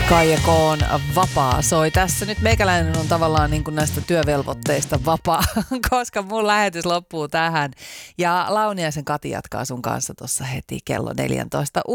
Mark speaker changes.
Speaker 1: Kaija Koon vapaa soi. Tässä nyt meikäläinen on tavallaan niin kuin näistä työvelvoitteista vapaa, koska mun lähetys loppuu tähän. Ja Launiaisen Kati jatkaa sun kanssa tuossa heti kello 14.